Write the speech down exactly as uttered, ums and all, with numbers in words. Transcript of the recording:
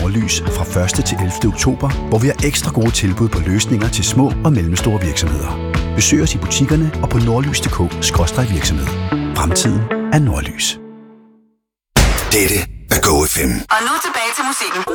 Nordlys fra første til ellevte oktober, hvor vi har ekstra gode tilbud på løsninger til små og mellemstore virksomheder. Besøg os i butikkerne og på nordlys punktum d k skråstreg virksomhed. Fremtiden er Nordlys. Dette er Go F M. Og nu tilbage til musikken.